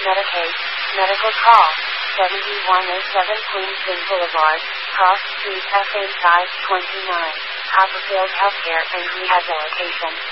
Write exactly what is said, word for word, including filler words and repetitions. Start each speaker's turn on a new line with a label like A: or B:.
A: Medicaid, medical call, seventy-one oh seven Queenston Boulevard, Cross Street, F A five twenty-nine, Copperfield Healthcare and Rehabilitation.